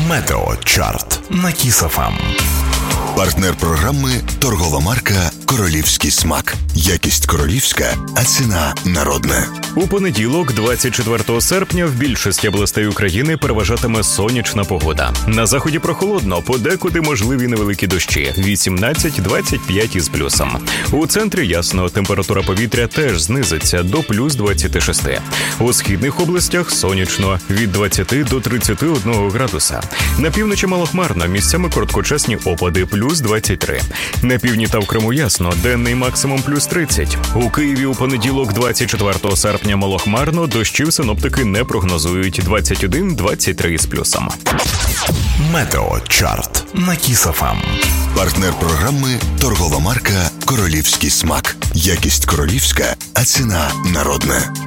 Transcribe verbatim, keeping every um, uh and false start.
Метеочарт на Кіс еф ем. Партнер програми – торгова марка «Королівський смак». Якість королівська, а ціна народна. У понеділок, двадцять четвертого серпня, в більшості областей України переважатиме сонячна погода. На заході прохолодно, подекуди можливі невеликі дощі – вісімнадцять - двадцять п'ять із плюсом. У центрі ясно, температура повітря теж знизиться до плюс двадцять шість. У східних областях сонячно – від двадцяти до тридцяти одного градуса. На півночі малохмарно, місцями короткочасні опади – плюс двадцять три. На півдні та в Криму ясно, денний максимум – плюс тридцять. У Києві у понеділок, двадцять четвертого серпня, малохмарно, дощів синоптики не прогнозують – двадцять один - двадцять три із плюсом. Метеочарт на Кіс еф ем. Партнер програми – торгова марка «Королівський смак». Якість королівська, а ціна народна.